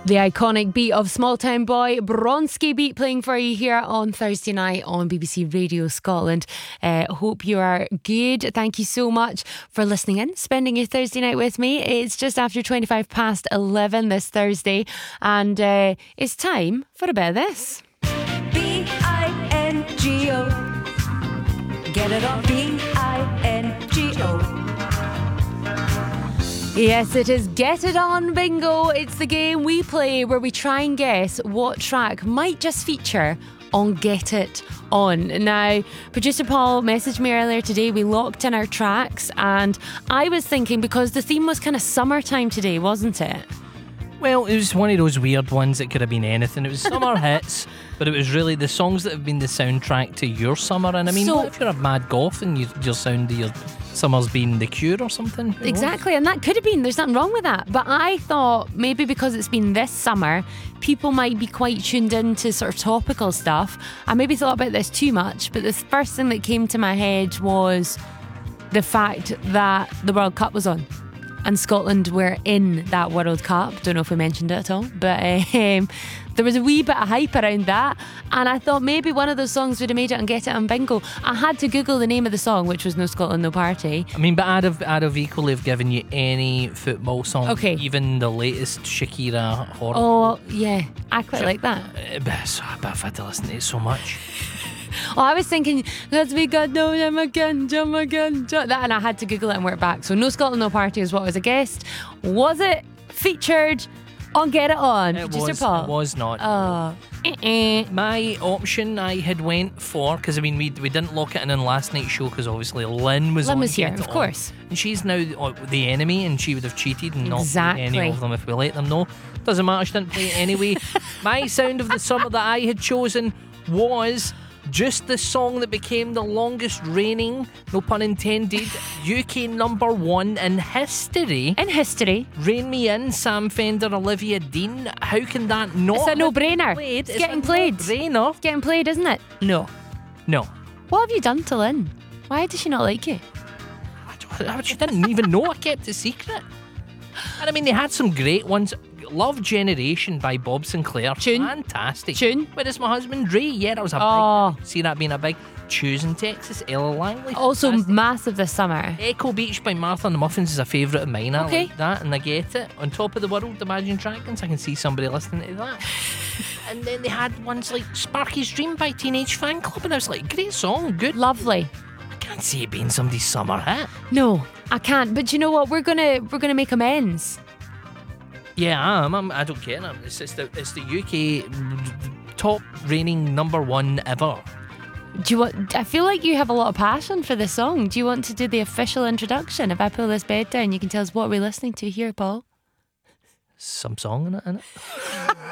The iconic beat of Small Town Boy, Bronski beat playing for you here on Thursday night on BBC Radio Scotland. Hope you are good. Thank you so much for listening in, spending your Thursday night with me. It's just after 25 past 11 this Thursday, and it's time for a bit of this. B-I-N-G-O. Get it on B-I-N-G-O. Yes, it is Get It On Bingo. It's the game we play where we try and guess what track might just feature on Get It On. Now, producer Paul messaged me earlier today. We locked in our tracks, and I was thinking, because the theme was kind of summertime today, wasn't it? Well, it was one of those weird ones that could have been anything. It was summer hits, but it was really the songs that have been the soundtrack to your summer. And I mean, what if you're a mad goth and your sound of your summer's been The Cure or something? Exactly, and that could have been. There's nothing wrong with that. But I thought maybe because it's been this summer, people might be quite tuned into sort of topical stuff. I maybe thought about this too much, but the first thing that came to my head was the fact that the World Cup was on. And Scotland were in that World Cup. Don't know if we mentioned it at all, but there was a wee bit of hype around that, and I thought maybe one of those songs would have made it and Get It On Bingo. I had to Google the name of the song, which was No Scotland, No Party. I mean, but I'd have equally have given you any football song, okay, even the latest Shakira horror. Oh yeah, I quite like that. But I've had to listen to it so much. Oh, I was thinking, let's be good, no, again, that, and I had to Google it and work back. So No Scotland, No Party is what was a guest. Was it featured on Get It On? Producer Paul? It was not. My option I had went for, because I mean we didn't lock it in last night's show because obviously Lynn was here, of course, and she's now the enemy, and she would have cheated and not played any of them if we let them know. Doesn't matter, she didn't play it anyway. My sound of the summer that I had chosen was just the song that became the longest reigning, no pun intended, UK number one in history. In history. Rain Me In, Sam Fender, Olivia Dean. How can that not? It's a no-brainer. It's getting played. No-brainer. It's getting played, isn't it? No. What have you done to Lynn? Why does she not like you? She didn't even know I kept it secret. And I mean, they had some great ones. Love Generation by Bob Sinclair. Tune. Fantastic. Tune. Where is my husband Dre? Yeah, that was a big. See that being a big. Choose in Texas, Ella Langley. Also fantastic. Massive this summer. Echo Beach by Martha and the Muffins is a favourite of mine. I okay. like that, and I get it. On Top of the World, Imagine Dragons. I can see somebody listening to that. And then they had ones like Sparky's Dream by Teenage Fan Club, and I was like, great song, good. Lovely. I can't see it being somebody's summer hit. No, I can't. But you know what? We're gonna make amends. Yeah, I don't care. It's the UK top reigning number one ever. Do you want? I feel like you have a lot of passion for this song. Do you want to do the official introduction? If I pull this bed down, you can tell us what we're listening to here, Paul. Some song in it.